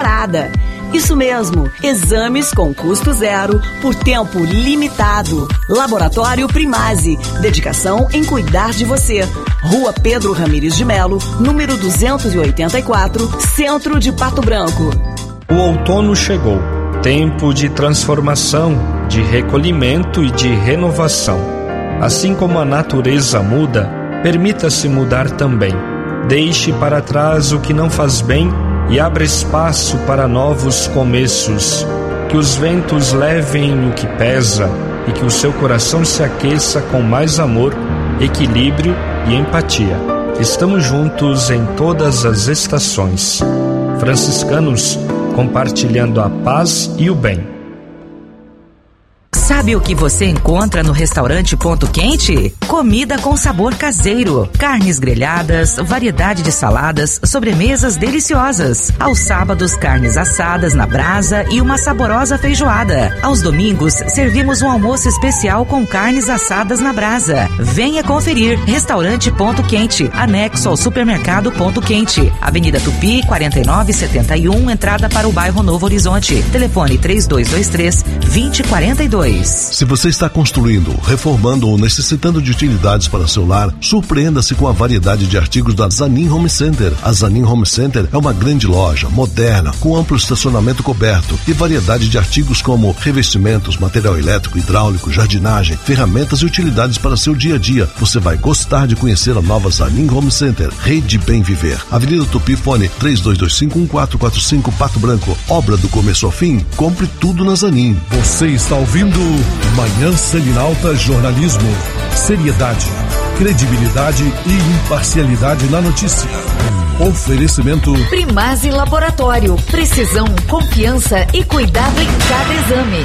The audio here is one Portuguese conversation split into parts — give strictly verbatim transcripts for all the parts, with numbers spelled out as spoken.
Parada. Isso mesmo, exames com custo zero, por tempo limitado. Laboratório Primase, dedicação em cuidar de você. Rua Pedro Ramires de Melo, número duzentos e oitenta e quatro, Centro de Pato Branco. O outono chegou, tempo de transformação, de recolhimento e de renovação. Assim como a natureza muda, permita-se mudar também. Deixe para trás o que não faz bem e abra espaço para novos começos. Que os ventos levem o que pesa e que o seu coração se aqueça com mais amor, equilíbrio e empatia. Estamos juntos em todas as estações. Franciscanos, compartilhando a paz e o bem. Sabe o que você encontra no restaurante Ponto Quente? Comida com sabor caseiro, carnes grelhadas, variedade de saladas, sobremesas deliciosas. Aos sábados, carnes assadas na brasa e uma saborosa feijoada. Aos domingos, servimos um almoço especial com carnes assadas na brasa. Venha conferir. Restaurante Ponto Quente, anexo ao supermercado Ponto Quente. Avenida Tupi, quarenta e nove setenta e um, entrada para o bairro Novo Horizonte. Telefone três dois dois três, dois zero quatro dois. Se você está construindo, reformando ou necessitando de utilidades para seu lar, surpreenda-se com a variedade de artigos da Zanin Home Center. A Zanin Home Center é uma grande loja, moderna, com amplo estacionamento coberto e variedade de artigos como revestimentos, material elétrico, hidráulico, jardinagem, ferramentas e utilidades para seu dia a dia. Você vai gostar de conhecer a nova Zanin Home Center. Rede Bem Viver. Avenida Tupi, fone três dois dois cinco, um quatro quatro cinco, Pato Branco. Obra do começo ao fim. Compre tudo na Zanin. Você está ouvindo Manhã Selinalta Jornalismo. Seriedade, credibilidade e imparcialidade na notícia. Oferecimento Primase Laboratório. Precisão, confiança e cuidado em cada exame.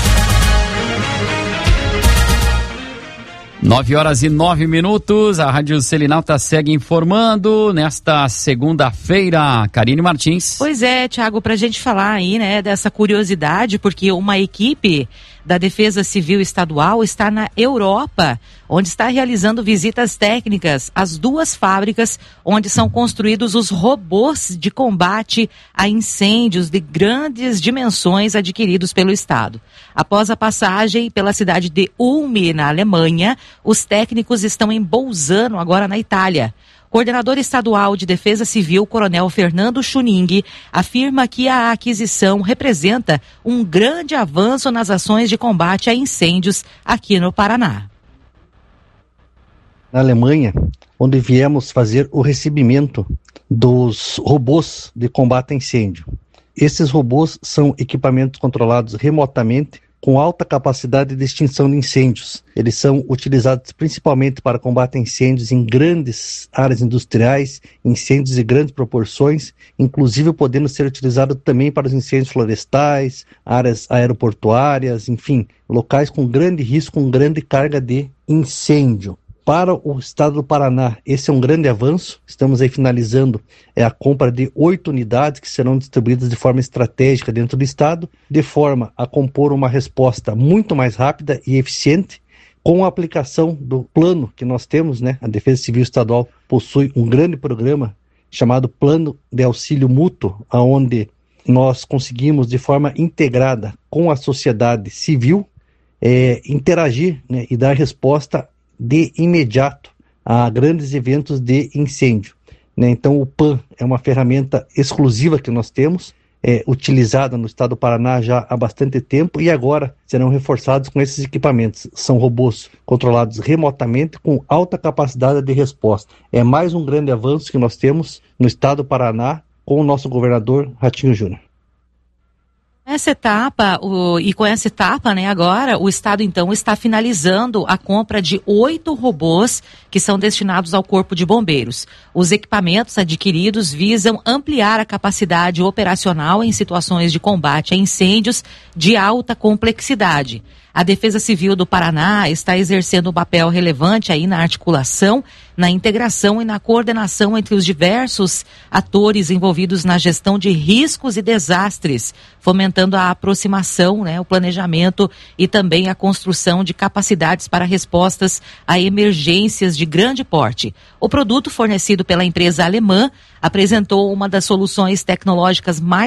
Nove horas e nove minutos, a Rádio Selinalta segue informando nesta segunda-feira. Karine Martins. Pois é, Thiago, pra gente falar aí, né, dessa curiosidade, porque uma equipe da Defesa Civil Estadual está na Europa, onde está realizando visitas técnicas às duas fábricas onde são construídos os robôs de combate a incêndios de grandes dimensões adquiridos pelo Estado. Após a passagem pela cidade de Ulm, na Alemanha, os técnicos estão em Bolzano, agora na Itália. Coordenador estadual de Defesa Civil, Coronel Fernando Chuning, afirma que a aquisição representa um grande avanço nas ações de combate a incêndios aqui no Paraná. Na Alemanha, onde viemos fazer o recebimento dos robôs de combate a incêndio. Esses robôs são equipamentos controlados remotamente com alta capacidade de extinção de incêndios. Eles são utilizados principalmente para combate a incêndios em grandes áreas industriais, incêndios de grandes proporções, inclusive podendo ser utilizado também para os incêndios florestais, áreas aeroportuárias, enfim, locais com grande risco, com grande carga de incêndio. Para o estado do Paraná, esse é um grande avanço. Estamos aí finalizando é, a compra de oito unidades que serão distribuídas de forma estratégica dentro do estado, de forma a compor uma resposta muito mais rápida e eficiente, com a aplicação do plano que nós temos, né? A Defesa Civil Estadual possui um grande programa chamado Plano de Auxílio Mútuo, onde nós conseguimos de forma integrada com a sociedade civil é, interagir, né, e dar resposta de imediato a grandes eventos de incêndio, né? Então o P A N é uma ferramenta exclusiva que nós temos, é, utilizada no estado do Paraná já há bastante tempo e agora serão reforçados com esses equipamentos. São robôs controlados remotamente com alta capacidade de resposta. É mais um grande avanço que nós temos no estado do Paraná com o nosso governador Ratinho Júnior. Essa etapa, o, e com essa etapa, né, agora, o Estado, então, está finalizando a compra de oito robôs que são destinados ao Corpo de Bombeiros. Os equipamentos adquiridos visam ampliar a capacidade operacional em situações de combate a incêndios de alta complexidade. A Defesa Civil do Paraná está exercendo um papel relevante aí na articulação, na integração e na coordenação entre os diversos atores envolvidos na gestão de riscos e desastres, fomentando a aproximação, né, o planejamento e também a construção de capacidades para respostas a emergências de grande porte. O produto fornecido pela empresa alemã apresentou uma das soluções tecnológicas mais avançadas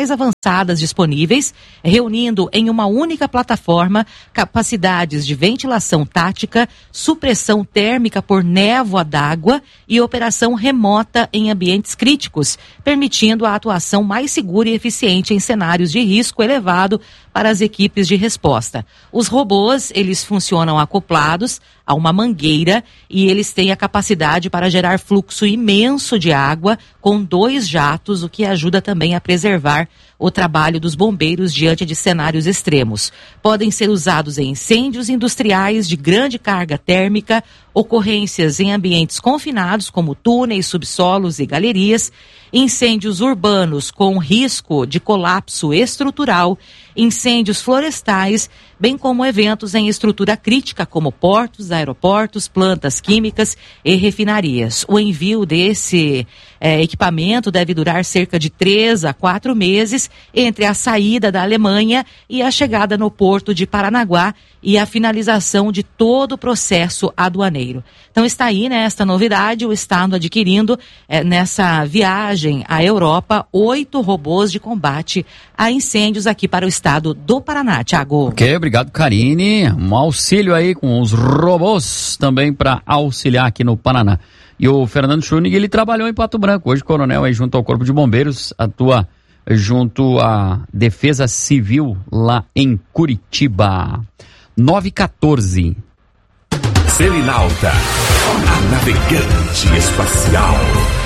limitadas disponíveis, reunindo em uma única plataforma capacidades de ventilação tática, supressão térmica por névoa d'água e operação remota em ambientes críticos, permitindo a atuação mais segura e eficiente em cenários de risco elevado para as equipes de resposta. Os robôs, eles funcionam acoplados a uma mangueira e eles têm a capacidade para gerar fluxo imenso de água com dois jatos, o que ajuda também a preservar o trabalho dos bombeiros diante de cenários extremos. Podem ser usados em incêndios industriais de grande carga térmica, ocorrências em ambientes confinados como túneis, subsolos e galerias, incêndios urbanos com risco de colapso estrutural, incêndios florestais, bem como eventos em estrutura crítica como portos, aeroportos, plantas químicas e refinarias. O envio desse eh, equipamento deve durar cerca de três a quatro meses entre a saída da Alemanha e a chegada no porto de Paranaguá e a finalização de todo o processo aduaneiro. Então está aí, né, esta novidade, o Estado adquirindo eh, nessa viagem à Europa oito robôs de combate a incêndios aqui para o estado do Paraná. Tiago. Ok, obrigado, Karine. Um auxílio aí com os robôs também para auxiliar aqui no Paraná. E o Fernando Schunig, ele trabalhou em Pato Branco, hoje coronel aí junto ao Corpo de Bombeiros, atua junto à Defesa Civil lá em Curitiba. nove e quatorze. Selinalta, a navegante espacial.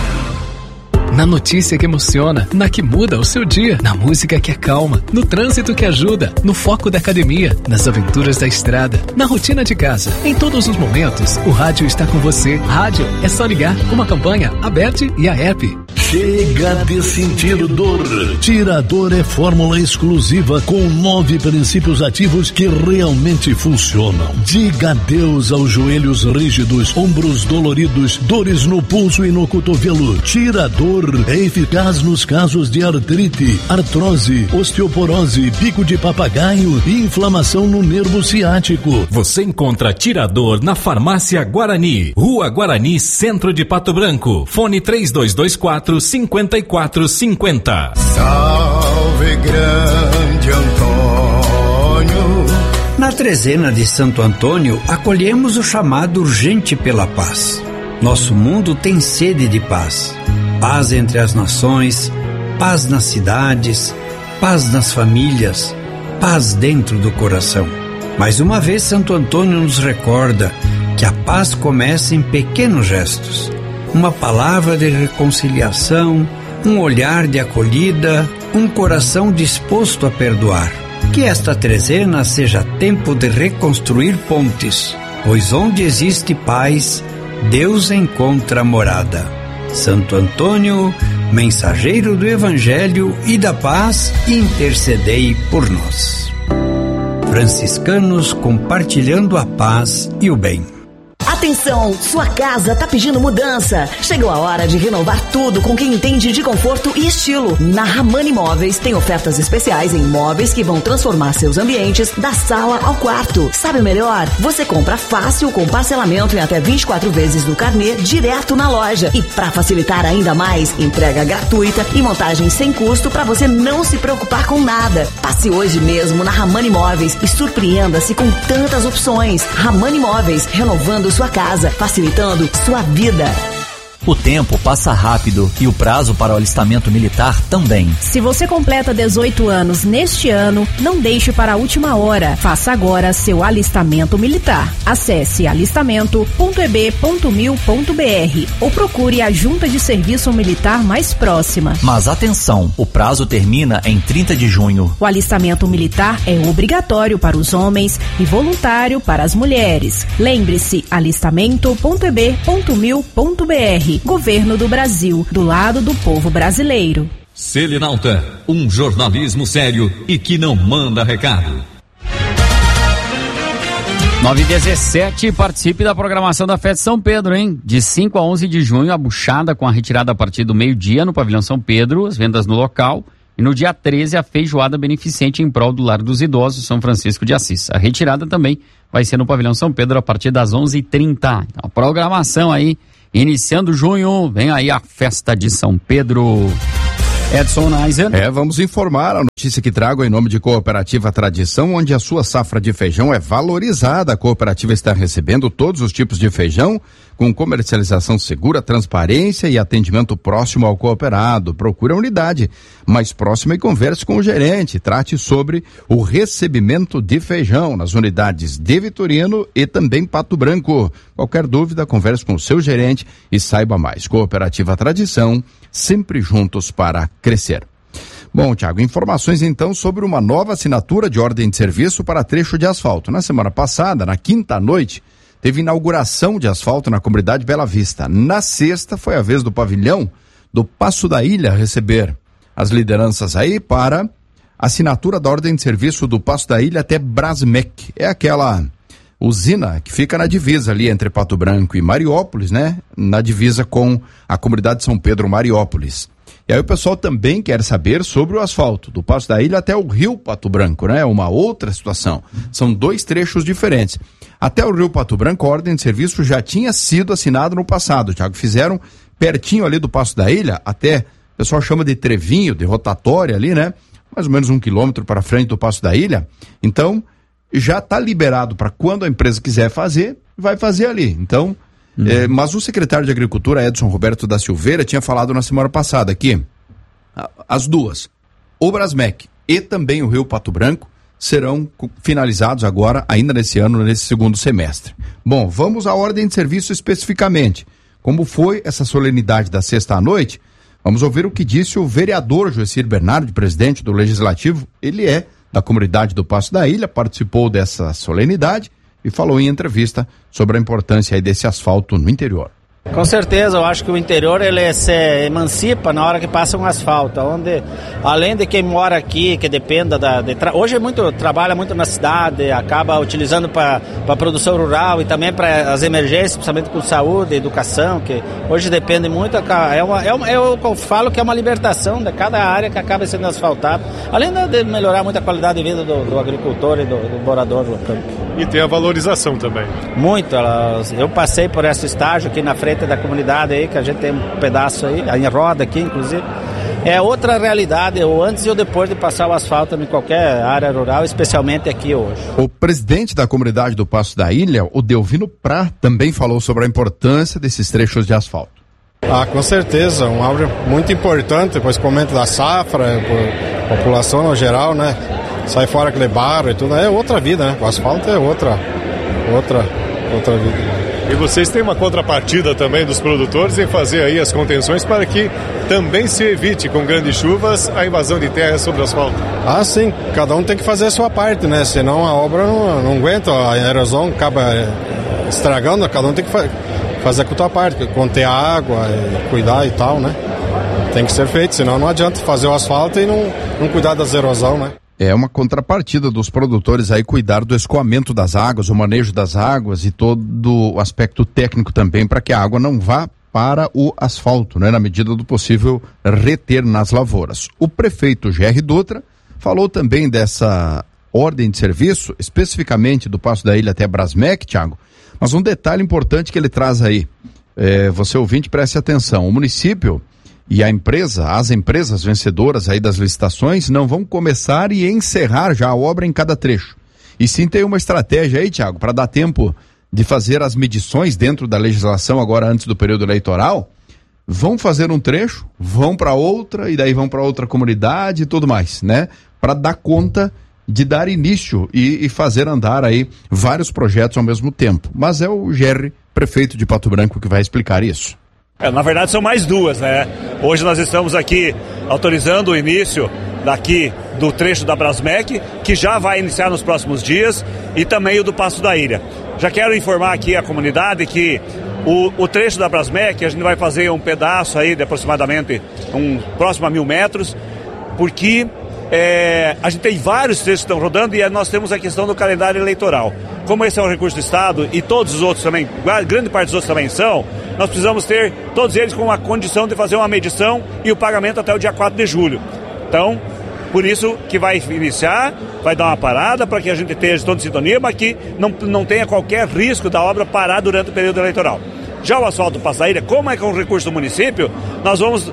Na notícia que emociona, na que muda o seu dia, na música que acalma, no trânsito que ajuda, no foco da academia, nas aventuras da estrada, na rotina de casa. Em todos os momentos, o rádio está com você. Rádio é só ligar. Uma campanha, Aberte e a app. Chega de sentir dor. Tirador é fórmula exclusiva com nove princípios ativos que realmente funcionam. Diga adeus aos joelhos rígidos, ombros doloridos, dores no pulso e no cotovelo. Tirador é eficaz nos casos de artrite, artrose, osteoporose, bico de papagaio e inflamação no nervo ciático. Você encontra Tirador na Farmácia Guarani, Rua Guarani, Centro de Pato Branco. Fone três dois dois quatro, cinco quatro cinco zero. Salve grande Antônio. Na trezena de Santo Antônio, acolhemos o chamado urgente pela paz. Nosso mundo tem sede de paz. Paz entre as nações, paz nas cidades, paz nas famílias, paz dentro do coração. Mais uma vez, Santo Antônio nos recorda que a paz começa em pequenos gestos. Uma palavra de reconciliação, um olhar de acolhida, um coração disposto a perdoar. Que esta trezena seja tempo de reconstruir pontes, pois onde existe paz, Deus encontra morada. Santo Antônio, mensageiro do Evangelho e da paz, intercedei por nós. Franciscanos compartilhando a paz e o bem. Atenção, sua casa tá pedindo mudança. Chegou a hora de renovar tudo com quem entende de conforto e estilo. Na Ramani Móveis tem ofertas especiais em móveis que vão transformar seus ambientes da sala ao quarto. Sabe o melhor? Você compra fácil com parcelamento em até vinte e quatro vezes no carnê direto na loja. E para facilitar ainda mais, entrega gratuita e montagem sem custo para você não se preocupar com nada. Passe hoje mesmo na Ramani Móveis e surpreenda-se com tantas opções. Ramani Móveis, renovando sua casa, facilitando sua vida. O tempo passa rápido e o prazo para o alistamento militar também. Se você completa dezoito anos neste ano, não deixe para a última hora. Faça agora seu alistamento militar. Acesse alistamento ponto e b ponto mil ponto b r ou procure a junta de serviço militar mais próxima. Mas atenção, o prazo termina em trinta de junho. O alistamento militar é obrigatório para os homens e voluntário para as mulheres. Lembre-se, alistamento ponto e b ponto mil ponto b r. Governo do Brasil, do lado do povo brasileiro. Selinalta, um jornalismo sério e que não manda recado. nove e dezessete, participe da programação da Festa São Pedro, hein? De cinco a onze de junho, a buchada com a retirada a partir do meio-dia no Pavilhão São Pedro, as vendas no local. E no dia treze, a feijoada beneficente em prol do Lar dos Idosos, São Francisco de Assis. A retirada também vai ser no Pavilhão São Pedro a partir das onze e trinta. Então, a programação aí, iniciando junho, vem aí a Festa de São Pedro. Edson Neiser. É, vamos informar a notícia que trago em nome de Cooperativa Tradição, onde a sua safra de feijão é valorizada. A cooperativa está recebendo todos os tipos de feijão, com comercialização segura, transparência e atendimento próximo ao cooperado. Procure a unidade mais próxima e converse com o gerente. Trate sobre o recebimento de feijão nas unidades de Vitorino e também Pato Branco. Qualquer dúvida, converse com o seu gerente e saiba mais. Cooperativa Tradição, sempre juntos para crescer. Bom, Tiago, informações então sobre uma nova assinatura de ordem de serviço para trecho de asfalto. Na semana passada, na quinta noite, teve inauguração de asfalto na comunidade Bela Vista. Na sexta, foi a vez do pavilhão do Passo da Ilha receber as lideranças aí para assinatura da ordem de serviço do Passo da Ilha até Brasmec. É aquela usina que fica na divisa ali entre Pato Branco e Mariópolis, né? Na divisa com a comunidade de São Pedro Mariópolis. E aí o pessoal também quer saber sobre o asfalto, do Passo da Ilha até o Rio Pato Branco, né? Uma outra situação. São dois trechos diferentes. Até o Rio Pato Branco, a ordem de serviço já tinha sido assinada no passado, Tiago. Fizeram pertinho ali do Passo da Ilha, até o pessoal chama de trevinho, de rotatória ali, né? Mais ou menos um quilômetro para frente do Passo da Ilha. Então, já está liberado para quando a empresa quiser fazer, vai fazer ali. Então, uhum. é, mas o secretário de Agricultura, Edson Roberto da Silveira, tinha falado na semana passada aqui, as duas, o Brasmec e também o Rio Pato Branco, serão finalizados agora, ainda nesse ano, nesse segundo semestre. Bom, vamos à ordem de serviço especificamente. Como foi essa solenidade da sexta à noite? Vamos ouvir o que disse o vereador Joecir Bernardi, presidente do Legislativo. Ele é da comunidade do Passo da Ilha, participou dessa solenidade e falou em entrevista sobre a importância aí desse asfalto no interior. Com certeza, eu acho que o interior ele se emancipa na hora que passa um asfalto, onde além de quem mora aqui, que dependa da... De tra... Hoje é muito, trabalha muito na cidade, acaba utilizando para a produção rural e também para as emergências, principalmente com saúde, educação, que hoje depende muito, é uma, é uma, eu falo que é uma libertação de cada área que acaba sendo asfaltada, além de melhorar muito a qualidade de vida do, do agricultor e do, do morador do campo. E tem a valorização também. Muito, eu passei por esse estágio aqui na frente da comunidade aí, que a gente tem um pedaço aí, em roda aqui inclusive, é outra realidade, o antes e o depois de passar o asfalto em qualquer área rural, especialmente aqui hoje. O presidente da comunidade do Passo da Ilha, o Delvino Prá, também falou sobre a importância desses trechos de asfalto. Ah, com certeza, uma obra muito importante, pois comenta da safra, por população no geral, né? Sai fora aquele barro e tudo, é outra vida, né? O asfalto é outra, outra, outra vida. E vocês têm uma contrapartida também dos produtores em fazer aí as contenções para que também se evite com grandes chuvas a invasão de terra sobre o asfalto. Ah, sim, cada um tem que fazer a sua parte, né? Senão a obra não, não aguenta, a erosão acaba estragando, cada um tem que fa- fazer a sua parte, conter a água, cuidar e tal, né? Tem que ser feito, senão não adianta fazer o asfalto e não, não cuidar das erosão, né? É uma contrapartida dos produtores aí cuidar do escoamento das águas, o manejo das águas e todo o aspecto técnico também para que a água não vá para o asfalto, né? Na medida do possível reter nas lavouras. O prefeito G R Dutra falou também dessa ordem de serviço, especificamente do Passo da Ilha até Brasmec, Thiago, mas um detalhe importante que ele traz aí, é, você ouvinte preste atenção, o município e a empresa, as empresas vencedoras aí das licitações não vão começar e encerrar já a obra em cada trecho. E sim tem uma estratégia aí, Thiago, para dar tempo de fazer as medições dentro da legislação agora antes do período eleitoral. Vão fazer um trecho, vão para outra e daí vão para outra comunidade e tudo mais, né? Para dar conta de dar início e, e fazer andar aí vários projetos ao mesmo tempo. Mas é o Gerry, prefeito de Pato Branco, que vai explicar isso. É, na verdade são mais duas, né? Hoje nós estamos aqui autorizando o início daqui do trecho da Brasmec, que já vai iniciar nos próximos dias, e também o do Passo da Ilha. Já quero informar aqui a comunidade que o, o trecho da Brasmec, a gente vai fazer um pedaço aí de aproximadamente um próximo a mil metros, porque é, a gente tem vários trechos que estão rodando e nós temos a questão do calendário eleitoral. Como esse é um recurso do Estado e todos os outros também, grande parte dos outros também são, nós precisamos ter todos eles com a condição de fazer uma medição e o pagamento até o dia quatro de julho. Então, por isso que vai iniciar, vai dar uma parada para que a gente esteja todo em sintonia, mas que não, não tenha qualquer risco da obra parar durante o período eleitoral. Já o asfalto do Passo da Ilha, como é que é um recurso do município, nós vamos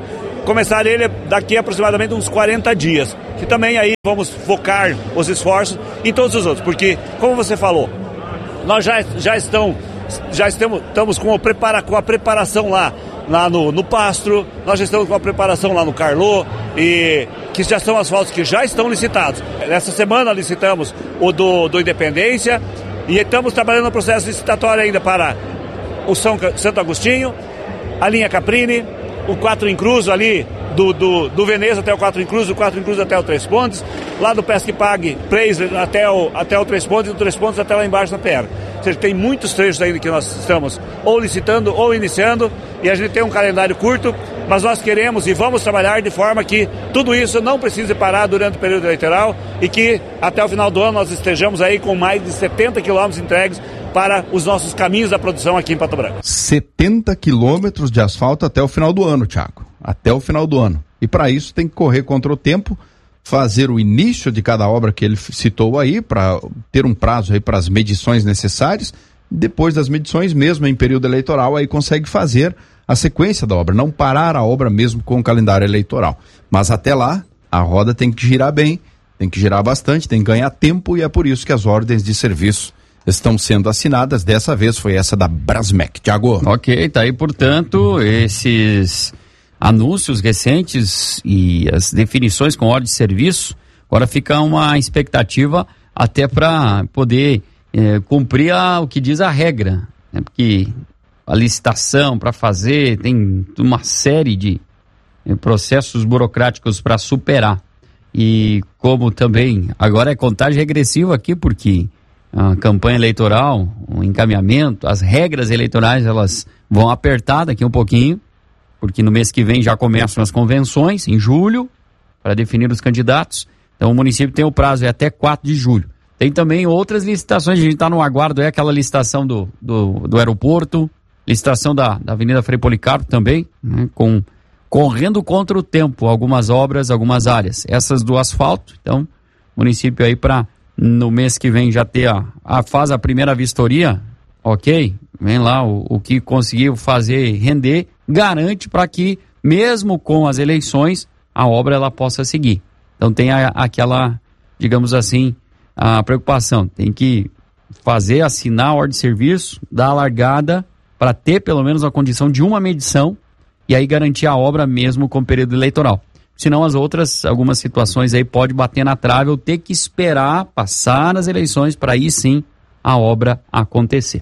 começar ele daqui a aproximadamente uns quarenta dias, que também aí vamos focar os esforços em todos os outros, porque, como você falou, nós já, já, estão, já estamos, estamos com, a prepara, com a preparação lá, lá no, no Pastro, nós já estamos com a preparação lá no Carlô, e que já são asfaltos que já estão licitados. Essa semana licitamos o do, do Independência, e estamos trabalhando no processo licitatório ainda para o São, Santo Agostinho, a linha Caprini, o Quatro Incruso ali, do, do, do Veneza até o Quatro Incruso, o Quatro Incruso até o Três Pontes, lá do Pesque Pague, Preisler até o, até o Três Pontes, e do Três Pontes até lá embaixo na P R. Ou seja, tem muitos trechos ainda que nós estamos ou licitando ou iniciando, e a gente tem um calendário curto, mas nós queremos e vamos trabalhar de forma que tudo isso não precise parar durante o período eleitoral e que até o final do ano nós estejamos aí com mais de setenta quilômetros entregues para os nossos caminhos da produção aqui em Pato Branco. setenta quilômetros de asfalto até o final do ano, Thiago. Até o final do ano. E para isso tem que correr contra o tempo, fazer o início de cada obra que ele citou aí, para ter um prazo aí para as medições necessárias. Depois das medições, mesmo em período eleitoral, aí consegue fazer a sequência da obra, não parar a obra mesmo com o calendário eleitoral. Mas até lá, a roda tem que girar bem, tem que girar bastante, tem que ganhar tempo, e é por isso que as ordens de serviço estão sendo assinadas. Dessa vez foi essa da Brasmec. Tiago. Ok, tá aí, portanto, esses anúncios recentes e as definições com ordem de serviço. Agora fica uma expectativa até para poder eh, cumprir a, o que diz a regra, né? Porque a licitação para fazer tem uma série de eh, processos burocráticos para superar. E como também agora é contagem regressiva aqui, porque a campanha eleitoral, o encaminhamento, as regras eleitorais, elas vão apertar daqui um pouquinho, porque no mês que vem já começam as convenções, em julho, para definir os candidatos. Então o município tem o prazo, é até quatro de julho. Tem também outras licitações, a gente está no aguardo, é aquela licitação do, do, do aeroporto, licitação da, da Avenida Frei Policarpo também, né, com, correndo contra o tempo, algumas obras, algumas áreas. Essas do asfalto, então, município aí para no mês que vem já ter a, a faz a primeira vistoria, ok, vem lá o, o que conseguiu fazer render, garante para que, mesmo com as eleições, a obra ela possa seguir. Então tem a, aquela, digamos assim, a preocupação, tem que fazer, assinar a ordem de serviço, dar a largada, para ter pelo menos a condição de uma medição, e aí garantir a obra mesmo com o período eleitoral. Senão as outras, algumas situações aí pode bater na trave ou ter que esperar passar nas eleições para aí sim a obra acontecer.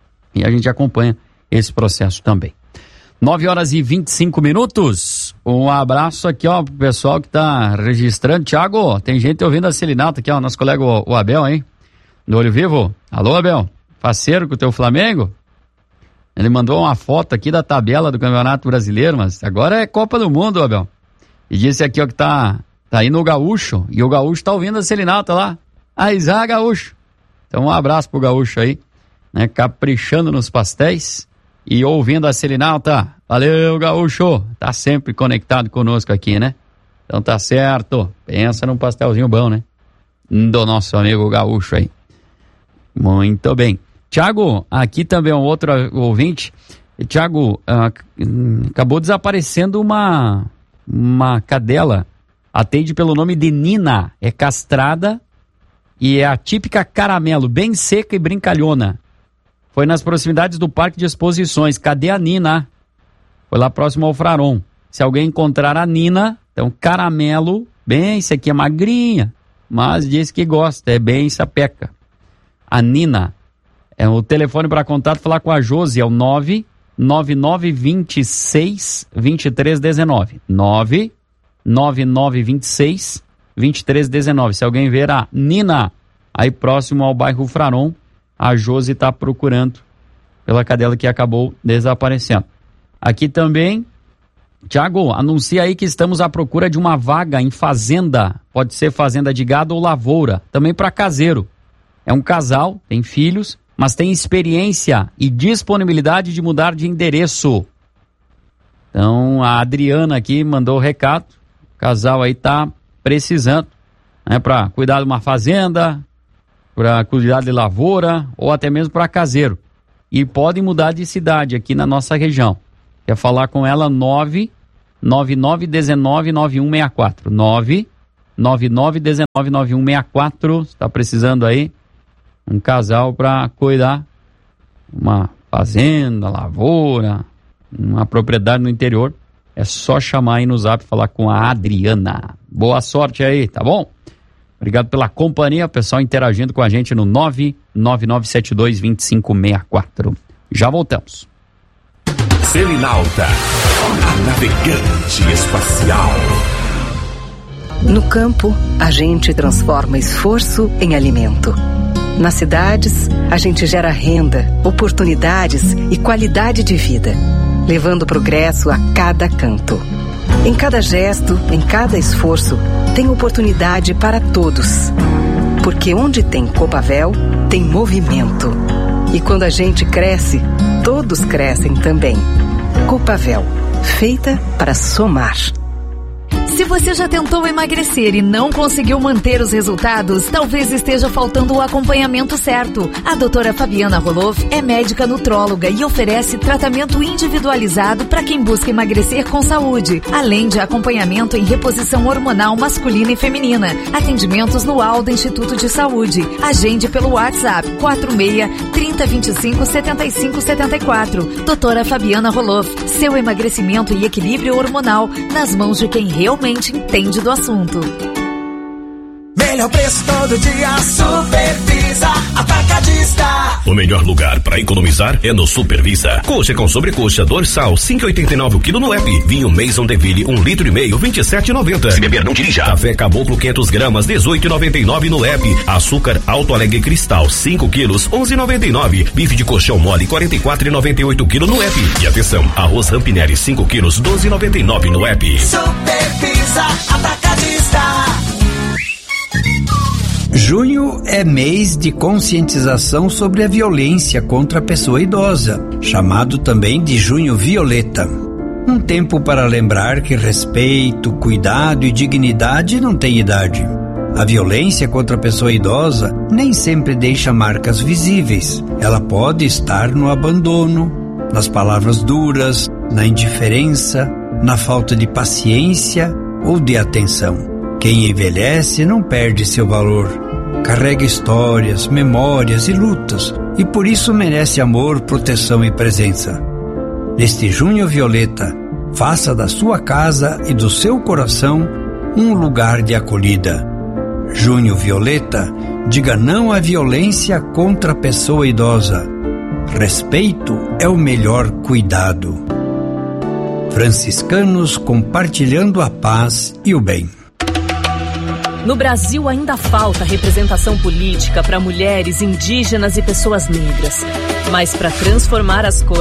E a gente acompanha esse processo também. nove horas e vinte e cinco minutos. Um abraço aqui, ó, pro pessoal que tá registrando. Thiago, tem gente ouvindo a Selinata aqui, ó, nosso colega o, o Abel, hein? Do Olho Vivo. Alô, Abel. Parceiro com o teu Flamengo? Ele mandou uma foto aqui da tabela do Campeonato Brasileiro, mas agora é Copa do Mundo, Abel. E disse aqui, ó, que tá, tá aí no Gaúcho, e o Gaúcho tá ouvindo a Selinata lá. Aizá, Gaúcho. Então um abraço pro Gaúcho aí, né, caprichando nos pastéis e ouvindo a Selinata. Valeu, Gaúcho. Tá sempre conectado conosco aqui, né? Então tá certo. Pensa num pastelzinho bom, né? Do nosso amigo Gaúcho aí. Muito bem. Tiago, aqui também um outro ouvinte. Tiago, ah, acabou desaparecendo uma... uma cadela, atende pelo nome de Nina, é castrada e é a típica caramelo, bem seca e brincalhona. Foi nas proximidades do Parque de Exposições. Cadê a Nina? Foi lá próximo ao Fraron. Se alguém encontrar a Nina, então caramelo, bem, isso aqui é magrinha, mas diz que gosta, é bem sapeca. A Nina, é o telefone para contato, falar com a Josi, é o nove nove nove dois seis, dois três um nove. nove nove nove dois seis, dois três um nove. Se alguém ver a Nina aí próximo ao bairro Fraron, a Josi está procurando pela cadela que acabou desaparecendo. Aqui também, Tiago, anuncia aí que estamos à procura de uma vaga em fazenda. Pode ser fazenda de gado ou lavoura, também para caseiro. É um casal, tem filhos, mas tem experiência e disponibilidade de mudar de endereço. Então, a Adriana aqui mandou o recado. O casal aí tá precisando, né, para cuidar de uma fazenda, para cuidar de lavoura ou até mesmo para caseiro. E podem mudar de cidade aqui na nossa região. Quer falar com ela? nove nove nove um nove nove um seis quatro. nove nove nove um nove nove um seis quatro. Está precisando aí um casal para cuidar uma fazenda, lavoura, uma propriedade no interior. É só chamar aí no zap e falar com a Adriana. Boa sorte aí, tá bom? Obrigado pela companhia, pessoal interagindo com a gente no nove nove nove sete dois dois cinco seis quatro. Já voltamos. Selinalta, a navegante espacial. No campo, a gente transforma esforço em alimento. Nas cidades, a gente gera renda, oportunidades e qualidade de vida, levando progresso a cada canto. Em cada gesto, em cada esforço, tem oportunidade para todos. Porque onde tem Copavel, tem movimento. E quando a gente cresce, todos crescem também. Copavel, feita para somar. Se você já tentou emagrecer e não conseguiu manter os resultados, talvez esteja faltando o acompanhamento certo. A doutora Fabiana Roloff é médica nutróloga e oferece tratamento individualizado para quem busca emagrecer com saúde, além de acompanhamento em reposição hormonal masculina e feminina. Atendimentos no Alda Instituto de Saúde. Agende pelo WhatsApp quatro seis, três zero dois cinco, sete cinco sete quatro. Doutora Fabiana Roloff, seu emagrecimento e equilíbrio hormonal nas mãos de quem realmente entende do assunto. Melhor preço todo dia, Supervisa Atacadista. O melhor lugar para economizar é no Supervisa. Coxa com sobrecoxa dorsal cinco e oitenta e nove o quilo no app. Vinho Maison Deville um litro e meio vinte e sete e noventa. Se beber não dirija. Café Caboclo quinhentas gramas dezoito e noventa e nove no app. Açúcar Alto Alegre Cristal cinco quilos onze e noventa e nove. Bife de colchão mole quarenta e quatro e noventa e oito o quilo no app. E atenção, arroz Rampinelli cinco quilos doze e noventa e nove no app. Supervisa Atacadista. Junho é mês de conscientização sobre a violência contra a pessoa idosa, chamado também de Junho Violeta. Um tempo para lembrar que respeito, cuidado e dignidade não têm idade. A violência contra a pessoa idosa nem sempre deixa marcas visíveis. Ela pode estar no abandono, nas palavras duras, na indiferença, na falta de paciência ou de atenção. Quem envelhece não perde seu valor. Carrega histórias, memórias e lutas, e por isso merece amor, proteção e presença. Neste Junho Violeta, faça da sua casa e do seu coração um lugar de acolhida. Junho Violeta, diga não à violência contra a pessoa idosa. Respeito é o melhor cuidado. Franciscanos compartilhando a paz e o bem. No Brasil ainda falta representação política para mulheres, indígenas e pessoas negras. Mas para transformar as coisas